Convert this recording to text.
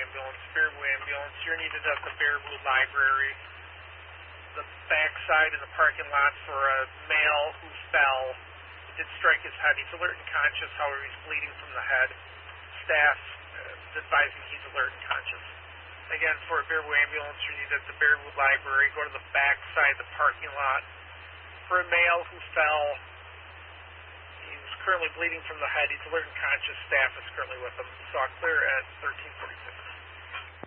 ambulance, Baraboo ambulance. You're needed at the Baraboo Library, the backside in the parking lot for a male who fell. He did strike his head. He's alert and conscious, however, he's bleeding from the head. Staff is advising he's alert and conscious. Again, for a Baraboo ambulance, you're needed at the Baraboo Library. Go to the backside of the parking lot. For a male who fell, he was currently bleeding from the head. He's alert and conscious. Staff is currently with him. So I'll clear at 13:44.